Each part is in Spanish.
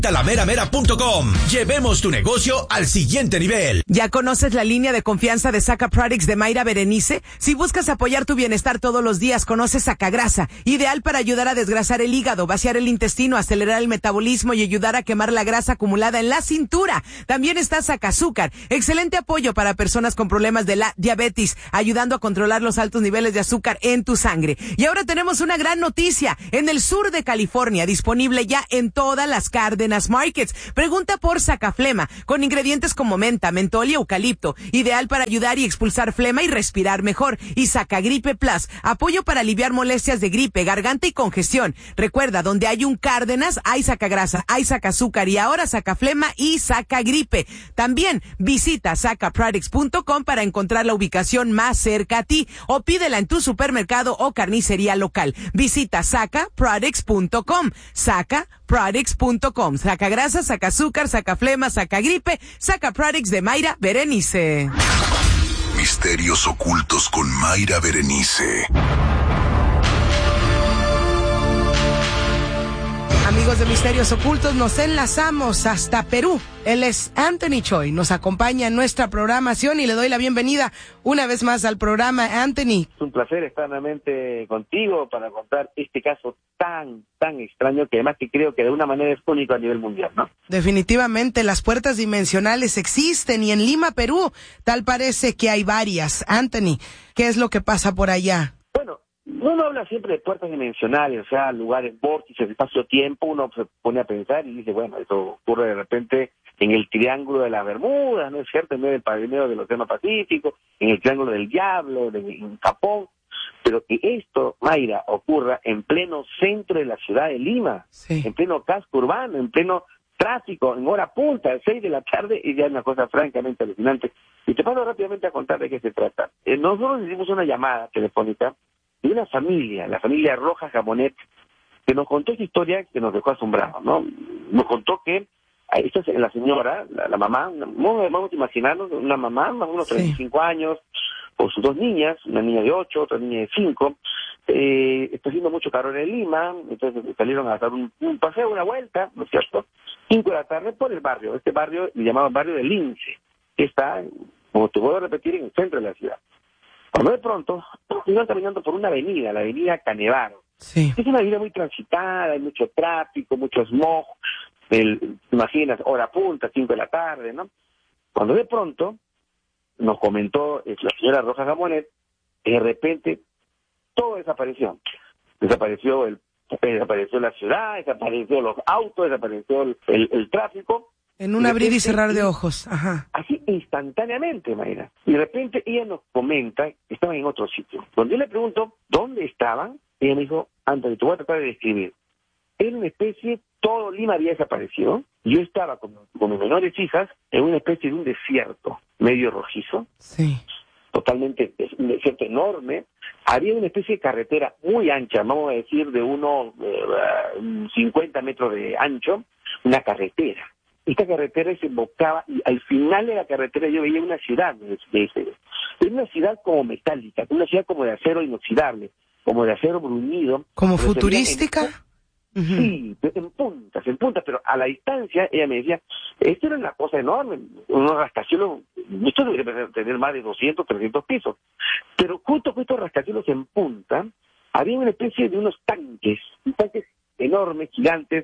Talameramera.com. Llevemos tu negocio al siguiente nivel. ¿Ya conoces la línea de confianza de Saca Products de Mayra Berenice? Si buscas apoyar tu bienestar todos los días, conoce Sacagrasa, ideal para ayudar a desgrasar el hígado, vaciar el intestino, acelerar el metabolismo y ayudar a quemar la grasa acumulada en la cintura. También está Sacazúcar, excelente apoyo para personas con problemas de la diabetes, ayudando a controlar los altos niveles de azúcar en tu sangre. Y ahora tenemos una gran noticia, en el sur de California, disponible ya en todas las Cárdenas Markets. Pregunta por Sacaflema, con ingredientes como menta, mentol y eucalipto, ideal para ayudar y expulsar flema y respirar mejor. Y Sacagripe Plus, apoyo para aliviar molestias de gripe, garganta y congestión. Recuerda, donde hay un Cárdenas, hay Sacagrasa, hay Sacazúcar y ahora Sacaflema y Sacagripe. También visita sacaproducts.com para encontrar la ubicación más cerca a ti o pídela en tu supermercado o carnicería local. Visita sacaproducts.com, sacaproducts.com. Sacagrasa, Sacazúcar, Sacaflema, Sacagripe, Sacaproducts de Mayra Berenice. Misterios ocultos con Mayra Berenice. Amigos de Misterios Ocultos, nos enlazamos hasta Perú. Él es Anthony Choi, nos acompaña en nuestra programación y le doy la bienvenida una vez más al programa. Anthony. Es un placer estar nuevamente contigo para contar este caso tan extraño que además que creo que de una manera es único a nivel mundial, ¿no? Definitivamente las puertas dimensionales existen y en Lima, Perú, tal parece que hay varias. Anthony, ¿qué es lo que pasa por allá? Bueno, uno habla siempre de puertas dimensionales, o sea, lugares, vórtices, espacio-tiempo, uno se pone a pensar y dice, bueno, eso ocurre de repente en el Triángulo de las Bermudas, ¿no es cierto?, en medio del Océano Pacífico, en el Triángulo del Diablo, en Japón, pero que esto, Mayra, ocurra en pleno centro de la ciudad de Lima, sí, en pleno casco urbano, en pleno tráfico, en hora punta, a las 6 de la tarde, y ya es una cosa francamente alucinante. Y te paso rápidamente a contar de qué se trata. Nosotros hicimos una llamada telefónica de una familia, la familia Rojas Gamonet, que nos contó esta historia que nos dejó asombrados, ¿no? Nos contó que esta es la señora, la mamá, vamos a imaginarnos, una mamá, más o menos 35 años, con sus dos niñas, una niña de 8, otra niña de 5, está haciendo mucho calor en Lima, entonces salieron a dar un paseo, una vuelta, ¿no es cierto?, 5 de la tarde por el barrio, este barrio le llamaban barrio de Lince, que está, como te puedo repetir, en el centro de la ciudad. Cuando de pronto iban caminando por una avenida, la avenida Canevaro. Sí. Es una avenida muy transitada, hay mucho tráfico, mucho smog, te imaginas, hora punta, 5 de la tarde, ¿no? Cuando de pronto nos comentó la señora Rojas Gamonet, de repente todo desapareció. Desapareció la ciudad, desapareció los autos, desapareció el tráfico. En un abrir y cerrar de ojos. Ajá. Así instantáneamente, Mayra. Y de repente ella nos comenta que estaban en otro sitio. Cuando yo le pregunto dónde estaban, ella me dijo, Anthony, te voy a tratar de describir. Era una especie, todo Lima había desaparecido. Yo estaba con mis menores hijas en una especie de un desierto medio rojizo. Sí. Totalmente, un desierto enorme. Había una especie de carretera muy ancha, vamos a decir de unos 50 metros de ancho, una carretera. Esta carretera se embocaba y al final de la carretera yo veía una ciudad era una ciudad como metálica, una ciudad como de acero inoxidable, como de acero bruñido. ¿Como futurística? Sí, en puntas, pero a la distancia ella me decía, esto era una cosa enorme, unos rascacielos, esto debería tener más de 200, 300 pisos, pero justo con estos rascacielos en punta, había una especie de unos tanques enormes, gigantes.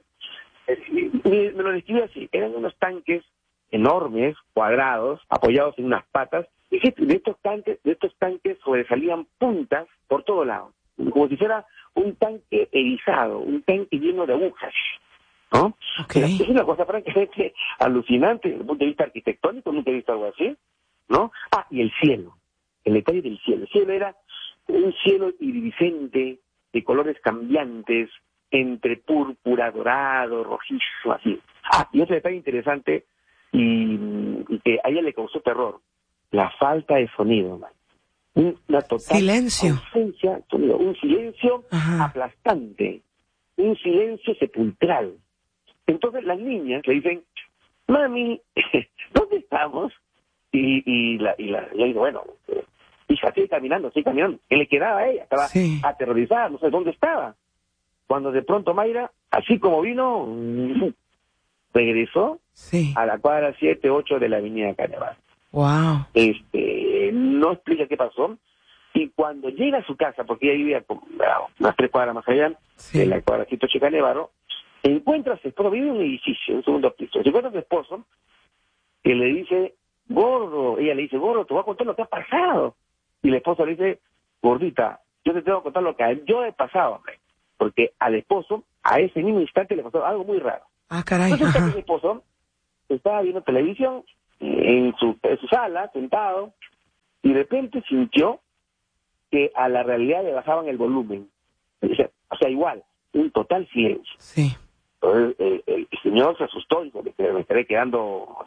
Me lo describió así, eran unos tanques enormes, cuadrados, apoyados en unas patas, y de estos tanques sobresalían puntas por todo lado, como si fuera un tanque erizado, un tanque lleno de agujas, ¿no? Okay. Es una cosa francamente alucinante desde el punto de vista arquitectónico, nunca he visto algo así, ¿no? Y el cielo, el detalle del cielo. El cielo era un cielo iridiscente, de colores cambiantes, entre púrpura, dorado, rojizo, así. Y otro detalle interesante, y que a ella le causó terror, la falta de sonido, man. Una total ausencia de sonido, un silencio aplastante, un silencio sepulcral. Entonces las niñas le dicen, mami, ¿dónde estamos? Y le digo, bueno, hija, estoy caminando. ¿Qué le quedaba a ella? Estaba aterrorizada, no sé dónde estaba. Cuando de pronto Mayra, así como vino, regresó Sí. a la cuadra 7, 8 de la avenida Canevaro. Wow. No explica qué pasó, y cuando llega a su casa, porque ella vivía unas 3 cuadras más allá, Sí. de la cuadra 7, 8 de Canevaro, encuentra a su esposo, vive en un edificio, en un segundo piso, se encuentra a su esposo, que le dice, gordo, ella le dice, gordo, te voy a contar lo que ha pasado. Y el esposo le dice, gordita, yo te tengo que contar lo que yo he pasado, hombre. Porque al esposo, a ese mismo instante, le pasó algo muy raro. Ah, caray. Entonces, Ajá. el esposo estaba viendo televisión en su sala, sentado, y de repente sintió que a la realidad le bajaban el volumen. O sea, igual, un total silencio. Sí. Entonces, el señor se asustó y dijo, me estaré quedando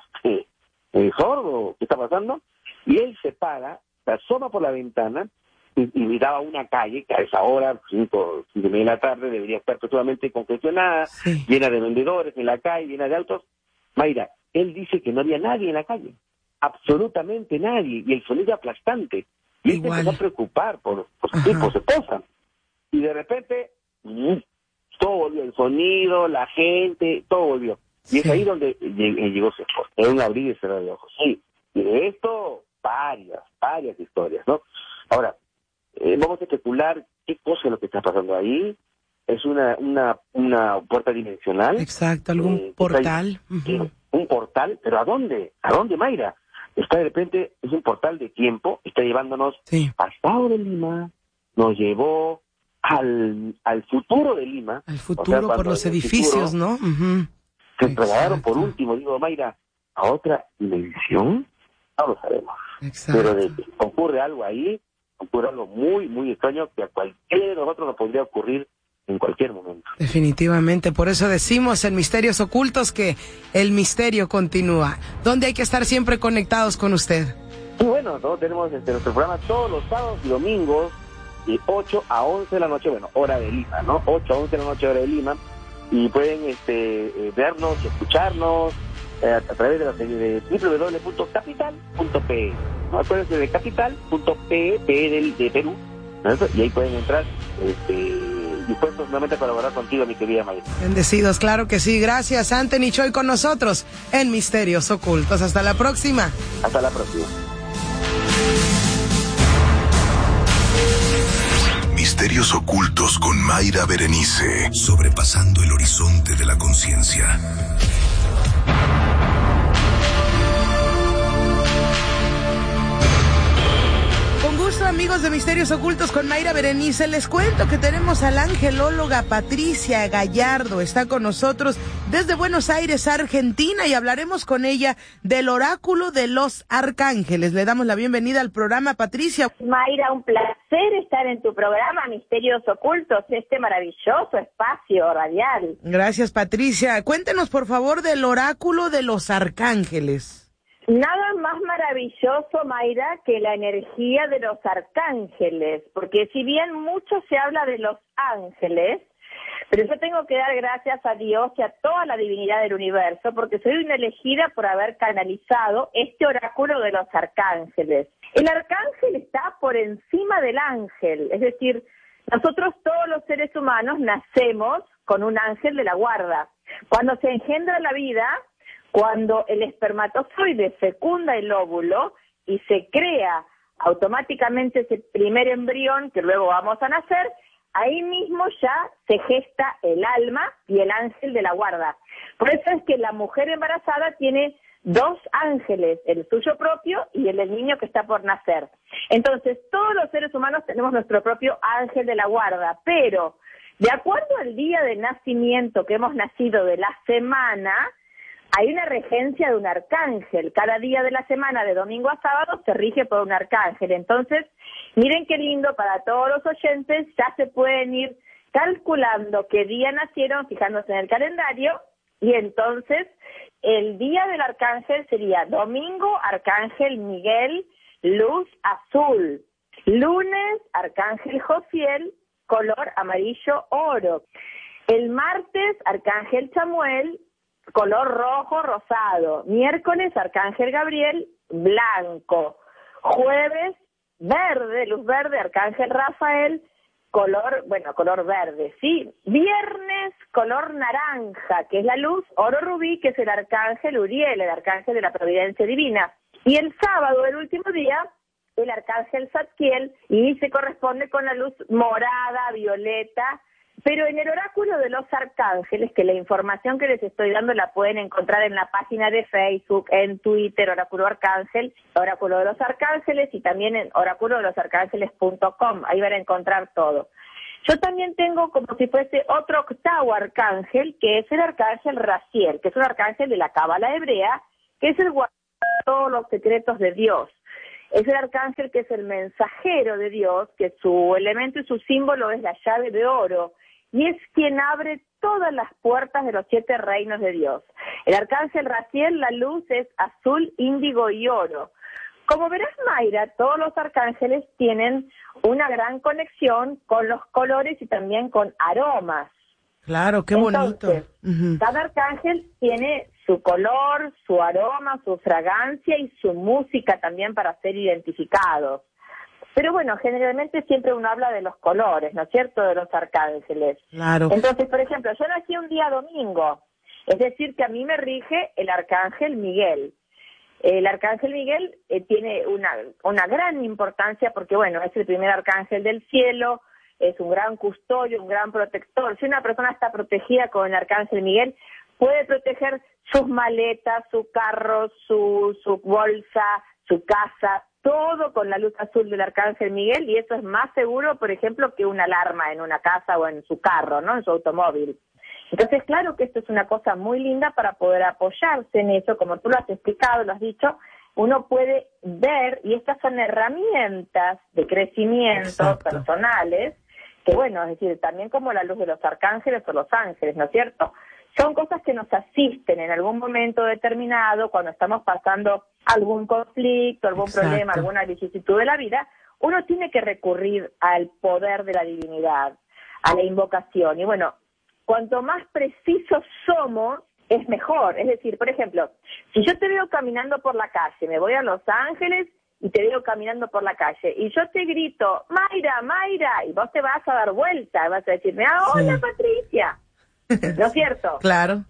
sordo, ¿qué está pasando? Y él se para, se asoma por la ventana y miraba una calle que a esa hora, 5 de la tarde, debería estar totalmente congestionada, Sí. llena de vendedores en la calle, llena de autos. Mayra, él dice que no había nadie en la calle, absolutamente nadie, y el sonido aplastante. Y él se Igual. empezó a preocupar por su Ajá. tipo, su esposa. Y de repente, todo volvió, el sonido, la gente, todo volvió. Y es Sí. ahí donde llegó su esposa. Era un abrir y cerrar de ojos. Sí, y de esto, varias historias, ¿no? Ahora, vamos a especular qué cosa es lo que está pasando ahí. Es una puerta dimensional. Exacto, algún portal. Ujú. Un portal, pero ¿a dónde? ¿A dónde, Mayra? Está de repente, es un portal de tiempo, está llevándonos Sí. pasado de Lima, nos llevó al futuro de Lima. Al O sea, futuro por cuando los en el edificios, futuro ¿no? Ujú. se trasladaron por Exacto. último, digo, Mayra, a otra dimensión, no lo sabemos. Exacto. Pero de que ocurre algo ahí, ocurre algo muy, muy extraño que a cualquiera de nosotros nos podría ocurrir en cualquier momento. Definitivamente, por eso decimos en Misterios Ocultos que el misterio continúa. ¿Dónde hay que estar siempre conectados con usted? Y bueno, nosotros tenemos nuestro programa todos los sábados y domingos de 8 a 11 de la noche, bueno, hora de Lima, ¿no? 8 a 11 de la noche, hora de Lima, y pueden vernos y escucharnos a través de la serie de www.capital.pe, ¿no? Acuérdense de capital.pe, P de Perú, ¿no? Y ahí pueden entrar, dispuestos nuevamente a colaborar contigo, mi querida Mayra. Bendecidos, claro que sí. Gracias, Anthony Choi, con nosotros en Misterios Ocultos. Hasta la próxima. Hasta la próxima. Misterios ocultos con Mayra Berenice. Sobrepasando el horizonte de la conciencia. Con gusto, amigos de Misterios Ocultos con Mayra Berenice, les cuento que tenemos a la angelóloga Patricia Gallardo. Está con nosotros desde Buenos Aires, Argentina, y hablaremos con ella del oráculo de los arcángeles. Le damos la bienvenida al programa, Patricia. Mayra, un placer estar en tu programa Misterios Ocultos, este maravilloso espacio radial. Gracias, Patricia. Cuéntenos, por favor, del oráculo de los arcángeles. Nada más maravilloso, Mayra, que la energía de los arcángeles, porque si bien mucho se habla de los ángeles, pero yo tengo que dar gracias a Dios y a toda la divinidad del universo, porque soy una elegida por haber canalizado este oráculo de los arcángeles. El arcángel está por encima del ángel, es decir, nosotros todos los seres humanos nacemos con un ángel de la guarda. Cuando se engendra la vida, cuando el espermatozoide fecunda el óvulo y se crea automáticamente ese primer embrión que luego vamos a nacer, ahí mismo ya se gesta el alma y el ángel de la guarda. Por eso es que la mujer embarazada tiene 2 ángeles, el suyo propio y el del niño que está por nacer. Entonces, todos los seres humanos tenemos nuestro propio ángel de la guarda, pero de acuerdo al día de nacimiento que hemos nacido de la semana, hay una regencia de un arcángel. Cada día de la semana, de domingo a sábado, se rige por un arcángel. Entonces, miren qué lindo para todos los oyentes, ya se pueden ir calculando qué día nacieron, fijándose en el calendario, y entonces el día del arcángel sería domingo, arcángel Miguel, luz azul. Lunes, arcángel Josiel, color amarillo oro. El martes, arcángel Chamuel, color rojo rosado. Miércoles, arcángel Gabriel, blanco. Jueves, verde, luz verde, arcángel Rafael. color verde, ¿sí? Viernes, color naranja, que es la luz oro rubí, que es el arcángel Uriel, el arcángel de la providencia divina. Y el sábado, el último día, el arcángel Zadkiel, y se corresponde con la luz morada, violeta. Pero en el oráculo de los arcángeles, que la información que les estoy dando la pueden encontrar en la página de Facebook, en Twitter, Oráculo Arcángel, Oráculo de los Arcángeles, y también en oraculodelosarcángeles.com, ahí van a encontrar todo. Yo también tengo como si fuese otro octavo arcángel, que es el arcángel Raziel, que es un arcángel de la Cábala hebrea, que es el guardián de todos los secretos de Dios. Es el arcángel que es el mensajero de Dios, que su elemento y su símbolo es la llave de oro, y es quien abre todas las puertas de los 7 reinos de Dios. El arcángel Raziel, la luz es azul, índigo y oro. Como verás, Mayra, todos los arcángeles tienen una gran conexión con los colores y también con aromas. Claro, qué bonito. Entonces, cada arcángel tiene su color, su aroma, su fragancia y su música también para ser identificados. Pero bueno, generalmente siempre uno habla de los colores, ¿no es cierto?, de los arcángeles. Claro. Entonces, por ejemplo, yo nací un día domingo, es decir, que a mí me rige el arcángel Miguel. El arcángel Miguel tiene una gran importancia porque, bueno, es el primer arcángel del cielo, es un gran custodio, un gran protector. Si una persona está protegida con el arcángel Miguel, puede proteger sus maletas, su carro, su bolsa, su casa, todo con la luz azul del arcángel Miguel, y eso es más seguro, por ejemplo, que una alarma en una casa o en su carro, ¿no?, en su automóvil. Entonces, claro que esto es una cosa muy linda para poder apoyarse en eso, como tú lo has explicado, lo has dicho, uno puede ver, y estas son herramientas de crecimiento personales, que bueno, es decir, también como la luz de los arcángeles o los ángeles, ¿no es cierto?, son cosas que nos asisten en algún momento determinado, cuando estamos pasando algún conflicto, algún problema, alguna vicisitud de la vida, uno tiene que recurrir al poder de la divinidad, a la invocación. Y bueno, cuanto más precisos somos, es mejor. Es decir, por ejemplo, si yo te veo caminando por la calle, me voy a Los Ángeles y te veo caminando por la calle, y yo te grito, Mayra, Mayra, y vos te vas a dar vuelta, vas a decirme, hola, Patricia. ¿No es cierto? Claro.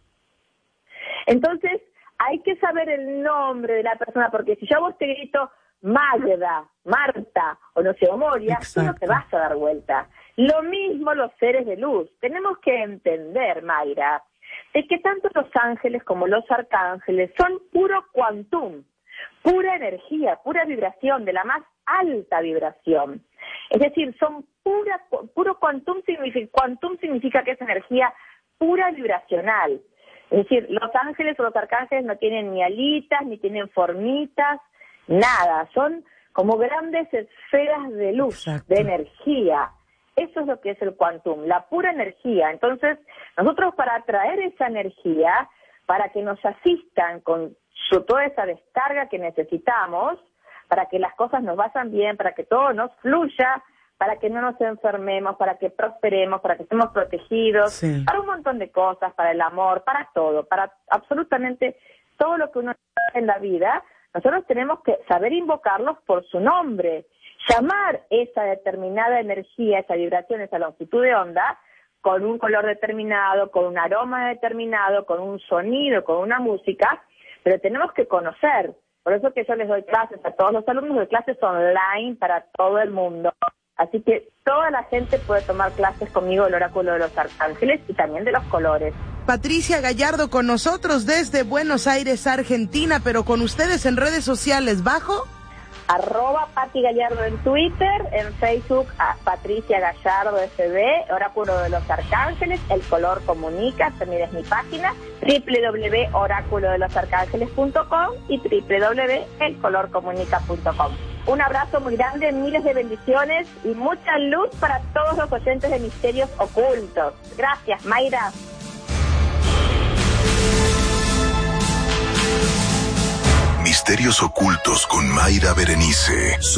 Entonces, hay que saber el nombre de la persona, porque si yo a vos te grito Magda, Marta, o no sé, o Moria, tú no te vas a dar vuelta. Lo mismo los seres de luz. Tenemos que entender, Mayra, de que tanto los ángeles como los arcángeles son puro quantum, pura energía, pura vibración, de la más alta vibración. Es decir, son puro quantum significa que es energía pura vibracional. Es decir, los ángeles o los arcángeles no tienen ni alitas, ni tienen formitas, nada. Son como grandes esferas de luz, de energía. Eso es lo que es el quantum, la pura energía. Entonces, nosotros para atraer esa energía, para que nos asistan con toda esa descarga que necesitamos, para que las cosas nos vayan bien, para que todo nos fluya, para que no nos enfermemos, para que prosperemos, para que estemos protegidos, para un montón de cosas, para el amor, para todo, para absolutamente todo lo que uno hace en la vida, nosotros tenemos que saber invocarlos por su nombre, llamar esa determinada energía, esa vibración, esa longitud de onda, con un color determinado, con un aroma determinado, con un sonido, con una música, pero tenemos que conocer. Por eso que yo les doy clases a todos los alumnos, doy clases online para todo el mundo. Así que toda la gente puede tomar clases conmigo del oráculo de los arcángeles y también de los colores. Patricia Gallardo con nosotros desde Buenos Aires, Argentina, pero con ustedes en redes sociales, ¿bajo? @Pati Gallardo en Twitter, en Facebook Patricia Gallardo FB, Oráculo de los Arcángeles, El Color Comunica, también es mi página, www.oraculodelosarcángeles.com y www.elcolorcomunica.com. Un abrazo muy grande, miles de bendiciones y mucha luz para todos los oyentes de Misterios Ocultos. Gracias, Mayra. Misterios Ocultos con Mayra Berenice.